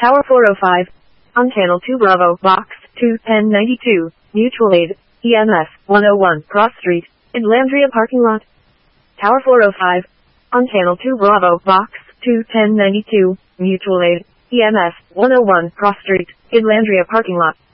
Tower 405. On Channel 2 Bravo, Box 21092, Mutual Aid, EMS 101, Cross Street, Islandria Parking Lot. Tower 405. On Channel 2 Bravo, Box 21092, Mutual Aid, EMS 101, Cross Street, Islandria Parking Lot.